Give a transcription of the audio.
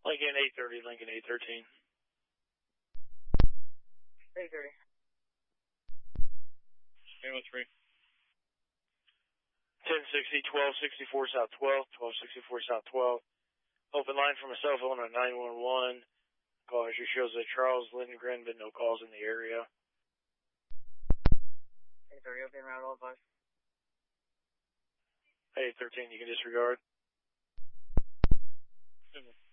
Lincoln 830, Lincoln 813. 830. 813. 1060, 1264 South 12, 1264 South 12. Open line from a cell phone at 911. Call history shows that Charles Lindgren, but no calls in the area. 830, open route, all advice. 813, you can disregard.